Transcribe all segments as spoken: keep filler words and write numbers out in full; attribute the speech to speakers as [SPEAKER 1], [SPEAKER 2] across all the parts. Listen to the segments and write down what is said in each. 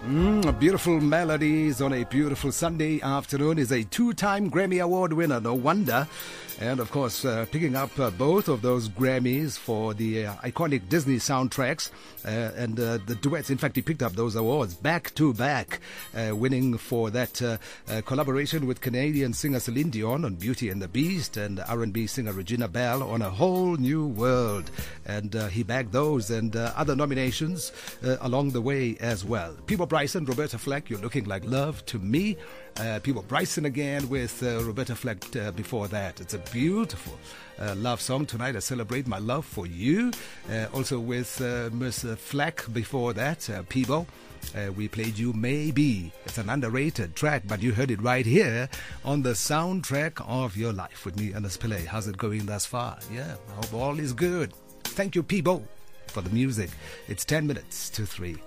[SPEAKER 1] Mm, beautiful melodies on a beautiful Sunday afternoon is a two-time Grammy Award winner, no wonder. And of course, uh, picking up uh, both of those Grammys for the uh, iconic Disney soundtracks uh, and uh, the duets. In fact, he picked up those awards back to back, uh, winning for that uh, uh, collaboration with Canadian singer Celine Dion on Beauty and the Beast and R and B singer Regina Bell on A Whole New World. And uh, he bagged those and uh, other nominations uh, along the way as well. Peabo Bryson, Roberta Flack, You're Looking Like Love to Me. Uh, Peabo Bryson again with uh, Roberta Flack uh, before that. It's a beautiful uh, love song. Tonight I celebrate my love for you. Uh, also with uh, Miss Flack before that, uh, Peabo. Uh, we played You Maybe. It's an underrated track, but you heard it right here on the soundtrack of your life with me, Ernest Pillay. How's it going thus far? Yeah, I hope all is good. Thank you, Peabo, for the music. It's ten minutes to three.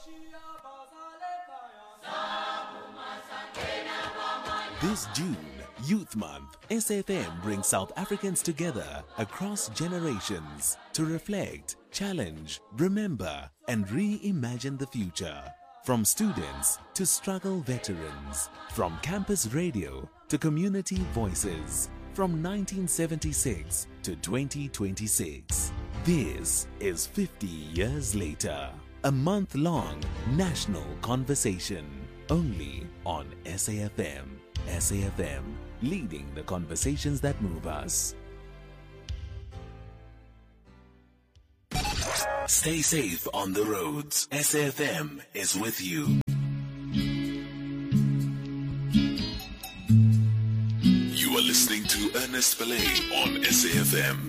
[SPEAKER 2] This June, Youth Month, S F M brings South Africans together across generations to reflect, challenge, remember, and reimagine the future. From students to struggle veterans, from campus radio to community voices, from nineteen seventy-six to twenty twenty-six. This is fifty years later, a month-long national conversation, only on S A F M. S A F M, leading the conversations that move us. Stay safe on the roads. S A F M is with you. You are listening to Ernest Pillay on S A F M.